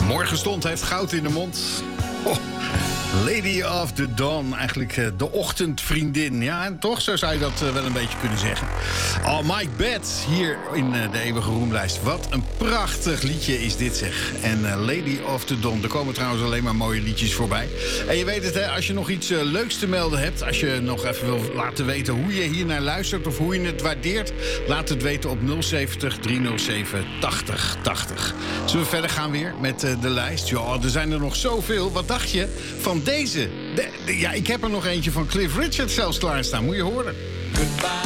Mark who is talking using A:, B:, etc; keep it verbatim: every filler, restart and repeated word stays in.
A: Morgen stond heeft goud in de mond. Oh, Lady of the Dawn, eigenlijk uh, de ochtendvriendin. Ja, en toch, zo zou je dat uh, wel een beetje kunnen zeggen. Oh, Mike Betts, hier in uh, de eeuwige roemlijst. Wat een prachtig liedje is dit, zeg. En uh, Lady of the Dawn, er komen trouwens alleen maar mooie liedjes voorbij. En je weet het, hè, als je nog iets uh, leuks te melden hebt... als je nog even wil laten weten hoe je hier naar luistert... of hoe je het waardeert, laat het weten op nul zeventig, driehonderdzeven, tachtig tachtig. Zullen we verder gaan weer met uh, de lijst? Ja, er zijn er nog zoveel. Wat dacht je van deze? De, de, ja, ik heb er nog eentje van Cliff Richard zelfs klaarstaan. Moet je horen.
B: Goodbye.